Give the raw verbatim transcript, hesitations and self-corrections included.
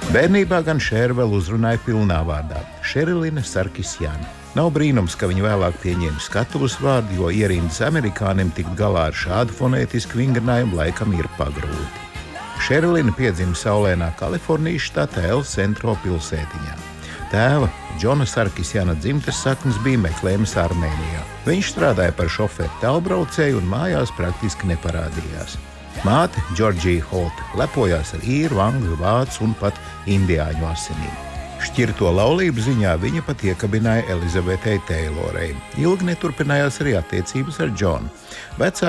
Bērnībā gan Šēra vēl uzrunāja pilnā vārdā – Šerilina Sarkisjana. Nav brīnums, ka viņa vēlāk pieņēma skatuves vārdu, jo ierindas amerikānim tikt galā ar šādu fonētisku vingrinājumu laikam ir pagrūti. Šerilina piedzima saulēnā Kalifornijas štata El Centro pilsētiņā. Tēva Džona Sarkisjana dzimtes saknes bija meklējamas Armēnijā. Viņš strādāja par šoferu tālbraucēju un mājās praktiski neparādījās. Māte Džordžija Holta lepojās ar īru, angļu, vācu un pat indiāņu asinīm. Šķirto laulību ziņā viņa pat iekabināja Elizabetei Teilorei. Ilgi neturpinājās arī attiecības ar Džonu. Vecā